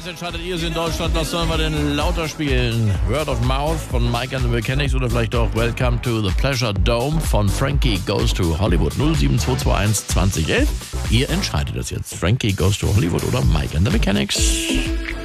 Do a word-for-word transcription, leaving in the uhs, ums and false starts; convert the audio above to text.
Jetzt entscheidet ihr es in Deutschland, was sollen wir denn lauter spielen? Word of Mouth von Mike and the Mechanics oder vielleicht auch Welcome to the Pleasure Dome von Frankie Goes to Hollywood. null sieben zwei zwei eins zwanzig elf. Ihr entscheidet das jetzt. Frankie Goes to Hollywood oder Mike and the Mechanics.